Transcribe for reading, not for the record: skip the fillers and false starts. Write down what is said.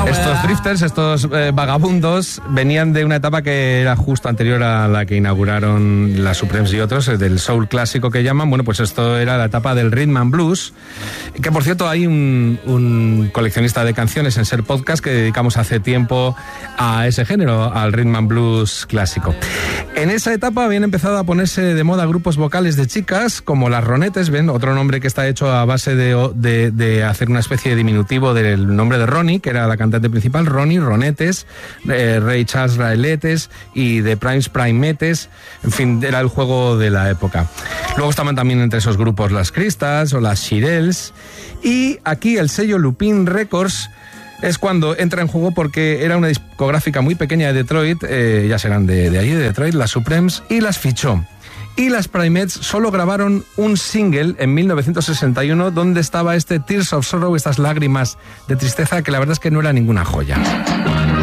Estos drifters, estos vagabundos, venían de una etapa que era justo anterior a la que inauguraron las Supremes y otros, del soul clásico que llaman. Bueno, pues esto era la etapa del rhythm and blues, que por cierto hay un coleccionista de canciones en Ser Podcast que dedicamos hace tiempo a ese género, al rhythm and blues clásico. En esa etapa habían empezado a ponerse de moda grupos vocales de chicas como las Ronettes, ven, otro nombre que está hecho a base de hacer una especie de diminutivo del nombre de Ronnie, que era la cantante principal, Ronnie, Ronettes, Ray Charles Raeletes y The Primettes, en fin, era el juego de la época. Luego estaban también entre esos grupos las Crystals o las Shirelles, y aquí el sello Lupin Records es cuando entra en juego, porque era una discográfica muy pequeña de Detroit, ya serán de allí, de Detroit, las Supremes, y las fichó. Y las Primettes solo grabaron un single en 1961 donde estaba este Tears of Sorrow, estas lágrimas de tristeza, que la verdad es que no era ninguna joya.